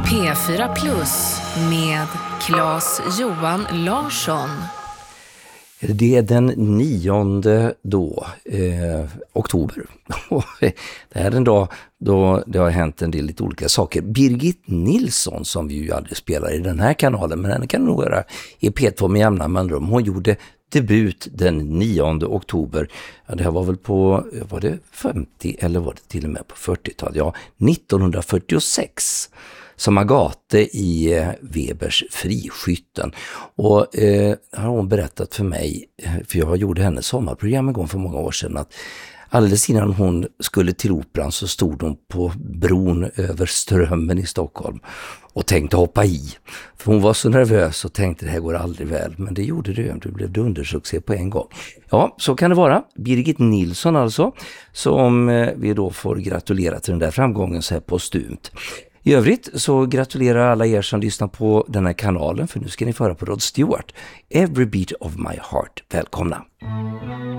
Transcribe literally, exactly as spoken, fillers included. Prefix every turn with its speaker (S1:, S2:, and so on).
S1: P fyra Plus med Claes Johan Larsson.
S2: Det är den nionde då, eh, oktober. Det här är en dag då det har hänt en del lite olika saker. Birgit Nilsson, som vi ju aldrig spelar i den här kanalen, men den kan nog göra i P två med jämna mellanrum. Hon gjorde debut den nionde oktober. Ja, det här var väl på, var det femtio eller var det till och med på fyrtiotalet? Ja, nittonhundrafyrtiosex. Som Agathe i eh, Webers Friskytten. Och eh, har hon berättat för mig, för jag gjorde hennes sommarprogram en gång för många år sedan, att alldeles innan hon skulle till operan så stod hon på bron över Strömmen i Stockholm och tänkte hoppa i. För hon var så nervös och tänkte det här går aldrig väl. Men det gjorde det, det blev dundersuccé på en gång. Ja, så kan det vara. Birgit Nilsson alltså, som eh, vi då får gratulera till den där framgången så här postumt. I övrigt så gratulerar alla er som lyssnar på den här kanalen, för nu ska ni få höra på Rod Stewart. Every Beat of My Heart. Välkomna!